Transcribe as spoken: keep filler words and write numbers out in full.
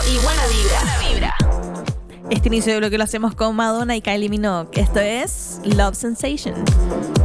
y buena vibra. Buena vibra. Este inicio de bloque lo hacemos con Madonna y Kylie Minogue. Esto es Love Sensation.